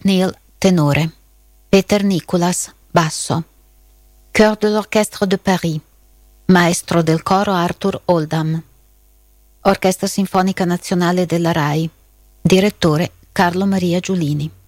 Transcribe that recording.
Neal, tenore. Peter Nicholas, basso. Chœur de l'Orchestre de Paris. Maestro del coro Arthur Oldham. Orchestra Sinfonica Nazionale della RAI. Direttore Carlo Maria Giulini.